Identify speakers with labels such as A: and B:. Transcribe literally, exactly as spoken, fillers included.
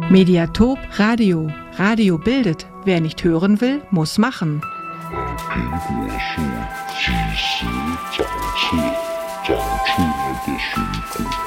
A: Mediatop Radio. Radio bildet. Wer nicht hören will, muss machen.
B: 苹果树几时长？